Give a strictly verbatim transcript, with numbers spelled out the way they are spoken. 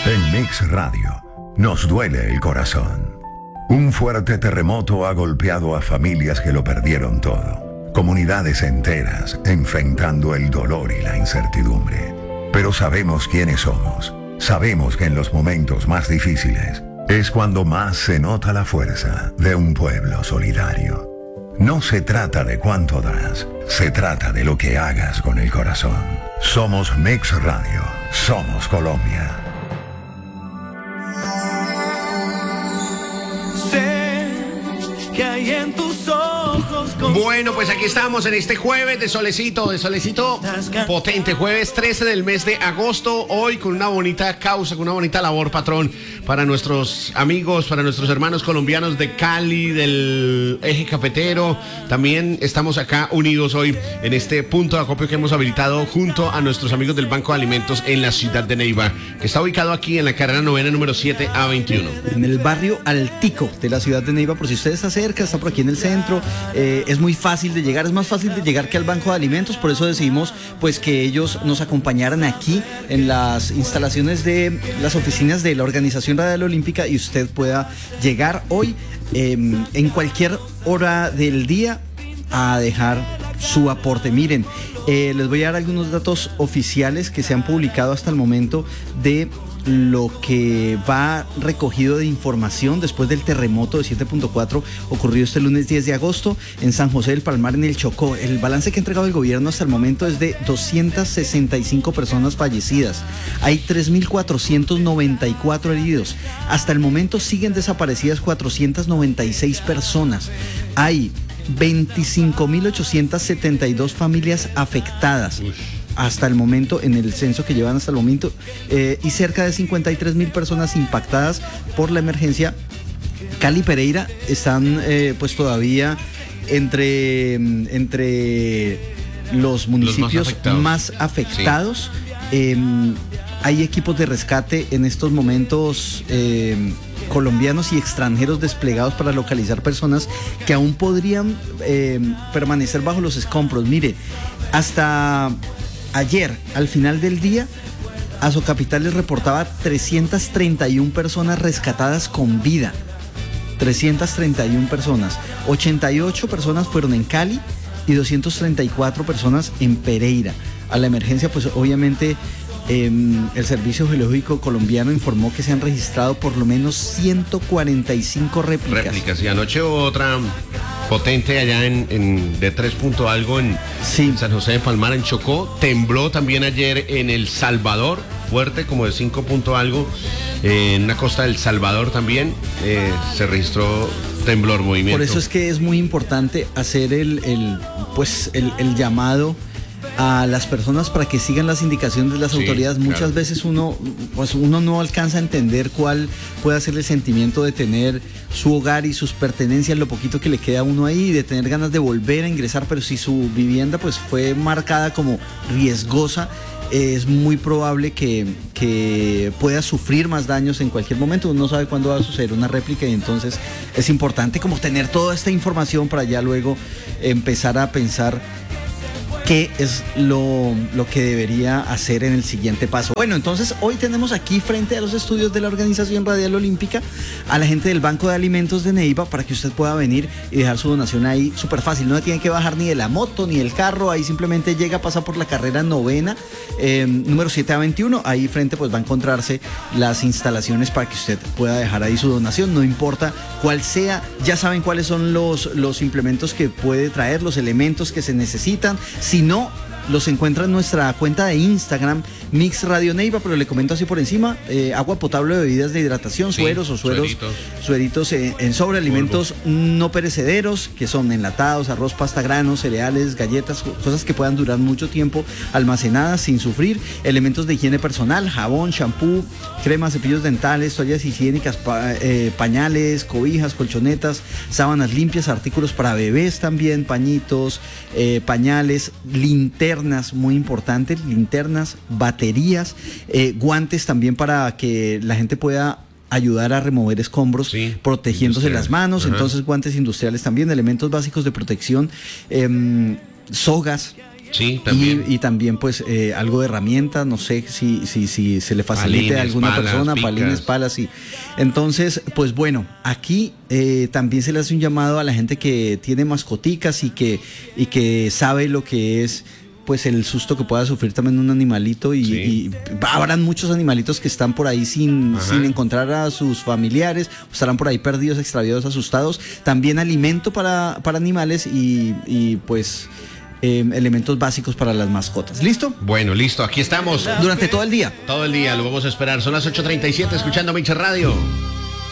En Mix Radio nos duele el corazón. Un fuerte terremoto ha golpeado a familias que lo perdieron todo. Comunidades enteras enfrentando el dolor y la incertidumbre. Pero sabemos quiénes somos. Sabemos que en los momentos más difíciles es cuando más se nota la fuerza de un pueblo solidario. No se trata de cuánto das, se trata de lo que hagas con el corazón. Somos Mix Radio, somos Colombia. Que hay en tus ojos. Bueno, pues aquí estamos en este jueves de solecito, de solecito potente, jueves trece del mes de agosto, hoy con una bonita causa, con una bonita labor, patrón, para nuestros amigos, para nuestros hermanos colombianos de Cali, del eje cafetero. También estamos acá unidos hoy en este punto de acopio que hemos habilitado junto a nuestros amigos del Banco de Alimentos en la ciudad de Neiva, que está ubicado aquí en la carrera novena número siete A veintiuno. En el barrio Altico de la ciudad de Neiva, por si usted está cerca, está por aquí en el centro, eh, es muy fácil de llegar, es más fácil de llegar que al Banco de Alimentos, por eso decidimos pues que ellos nos acompañaran aquí en las instalaciones de las oficinas de la Organización Radial Olímpica y usted pueda llegar hoy eh, en cualquier hora del día a dejar su aporte. Miren, eh, les voy a dar algunos datos oficiales que se han publicado hasta el momento de lo que va recogido de información después del terremoto de siete punto cuatro ocurrido este lunes diez de agosto en San José del Palmar, en el Chocó. El balance que ha entregado el gobierno hasta el momento es de doscientas sesenta y cinco personas fallecidas. Hay tres mil cuatrocientos noventa y cuatro heridos. Hasta el momento siguen desaparecidas cuatrocientas noventa y seis personas. Hay veinticinco mil ochocientas setenta y dos familias afectadas. Uy. Hasta el momento, en el censo que llevan hasta el momento, eh, y cerca de cincuenta y tres mil personas impactadas por la emergencia. Cali y Pereira están eh, pues todavía entre, entre los municipios los más afectados. Más afectados. Sí. Eh, hay equipos de rescate en estos momentos eh, colombianos y extranjeros desplegados para localizar personas que aún podrían eh, permanecer bajo los escombros. Mire, hasta ayer, al final del día, Azocapital les reportaba trescientas treinta y una personas rescatadas con vida. trescientas treinta y una personas. ochenta y ocho personas fueron en Cali y doscientas treinta y cuatro personas en Pereira. A la emergencia, pues obviamente, eh, el Servicio Geológico Colombiano informó que se han registrado por lo menos ciento cuarenta y cinco réplicas. Réplicas, y anoche hubo otra potente allá en, en de tres punto algo en, sí. en San José de Palmar, en Chocó. Tembló también ayer en El Salvador, fuerte, como de cinco punto algo, eh, en la costa del Salvador también eh, se registró temblor, movimiento. Por eso es que es muy importante hacer el, el pues el, el llamado a las personas para que sigan las indicaciones de las sí, autoridades. Muchas claro. veces uno, pues uno no alcanza a entender cuál puede ser el sentimiento de tener su hogar y sus pertenencias, lo poquito que le queda a uno ahí, de tener ganas de volver a ingresar, pero si su vivienda pues fue marcada como riesgosa, es muy probable que, que pueda sufrir más daños en cualquier momento. Uno no sabe cuándo va a suceder una réplica y entonces es importante como tener toda esta información para ya luego empezar a pensar qué es lo, lo que debería hacer en el siguiente paso. Bueno, entonces hoy tenemos aquí frente a los estudios de la Organización Radial Olímpica a la gente del Banco de Alimentos de Neiva para que usted pueda venir y dejar su donación ahí súper fácil. No tiene que bajar ni de la moto ni del carro, ahí simplemente llega, pasa por la carrera novena, eh, número siete A veintiuno, ahí frente pues va a encontrarse las instalaciones para que usted pueda dejar ahí su donación, no importa cuál sea, ya saben cuáles son los, los implementos que puede traer, los elementos que se necesitan. Si no, los encuentra en nuestra cuenta de Instagram, Mix Radio Neiva, pero le comento así por encima, eh, agua potable, bebidas de hidratación, sí, sueros o sueros, sueritos, sueritos en, en sobre, alimentos no perecederos, que son enlatados, arroz, pasta, granos, cereales, galletas, cosas que puedan durar mucho tiempo almacenadas sin sufrir, elementos de higiene personal, jabón, shampoo, cremas, cepillos dentales, toallas higiénicas, pa, eh, pañales, cobijas, colchonetas, sábanas limpias, artículos para bebés también, pañitos, eh, pañales, linternas, muy importante, linternas, baterías, eh, guantes también para que la gente pueda ayudar a remover escombros, sí, protegiéndose las manos. Ajá. Entonces guantes industriales también, elementos básicos de protección, eh, sogas, Sí, también. Y, y también pues eh, algo de herramientas, no sé si, si, si se le facilite Palines, a alguna palas, persona, picas. palines, palas, sí. Entonces, pues bueno, aquí eh, también se le hace un llamado a la gente que tiene mascoticas y que, y que sabe lo que es pues el susto que pueda sufrir también un animalito y, Sí. y habrán muchos animalitos que están por ahí sin, sin encontrar a sus familiares, estarán por ahí perdidos, extraviados, asustados. También alimento para, para animales y, y pues eh, elementos básicos para las mascotas. ¿Listo? Bueno, listo, aquí estamos. Durante todo el día. Todo el día lo vamos a esperar. Son las ocho treinta y siete escuchando Mix Radio.